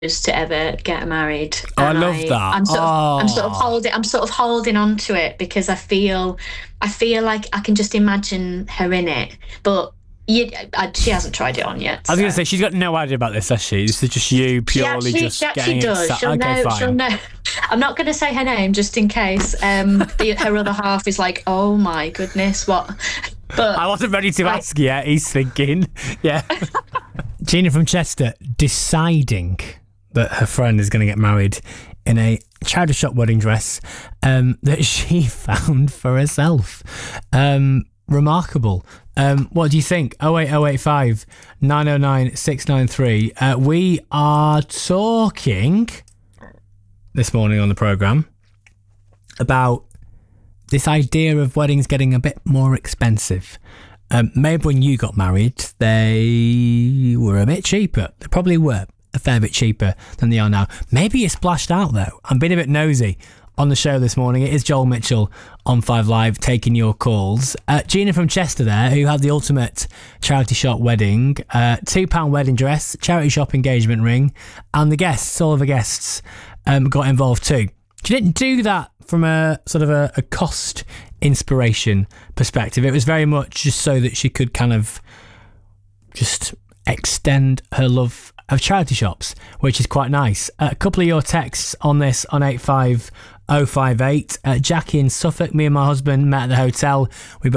to ever get married. Oh, I And love that. I'm sort of holding on to it because I feel like I can just imagine her in it, but she hasn't tried it on yet. I was going to So. say, she's got no idea about this, has she? This is just you purely She just actually getting does. it. Okay, fine. She'll know. I'm not going to say her name just in case. Her other half is like, oh my goodness, what? But I wasn't ready to ask yet. He's thinking, yeah. Gina from Chester deciding that her friend is going to get married in a charity shop wedding dress that she found for herself. Remarkable. What do you think? 08085 909 693. We are talking this morning on the programme about this idea of weddings getting a bit more expensive. Maybe when you got married, they were a bit cheaper. They probably were a fair bit cheaper than they are now. Maybe it's splashed out though. I'm being a bit nosy on the show this morning. It is Joel Mitchell on 5 Live taking your calls. Gina from Chester there, who had the ultimate charity shop wedding, £2 wedding dress, charity shop engagement ring, and the guests, all of the guests got involved too. She didn't do that from a sort of a cost inspiration perspective. It was very much just so that she could kind of just extend her love of charity shops, which is quite nice. A couple of your texts on this on 85058. Jackie in Suffolk, me and my husband met at the hotel. We both